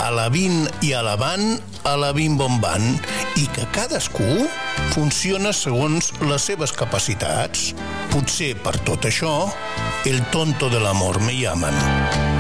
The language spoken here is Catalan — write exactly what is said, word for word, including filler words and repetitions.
alabint i alabant, alabint bombant, i que cadascú funciona segons les seves capacitats. Potser per tot això, el tonto de l'amor me llaman.